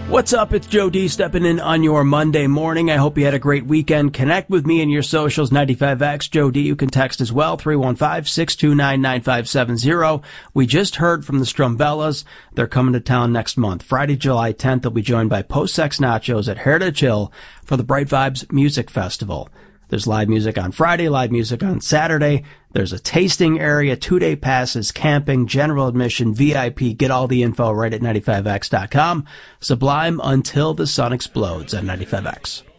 What's up? It's Joe D stepping in on your Monday morning. I hope you had a great weekend. Connect with me in your socials, 95X, Joe D. You can text as well, 315-629-9570. We just heard from the Strumbellas. They're coming to town next month. Friday, July 10th, they'll be joined by Post-Sex Nachos at Heritage Hill for the Bright Vibes Music Festival. There's live music on Friday, live music on Saturday. There's a tasting area, 2-day passes, camping, general admission, VIP. Get all the info right at 95X.com. Sublime Until the Sun Explodes on 95X.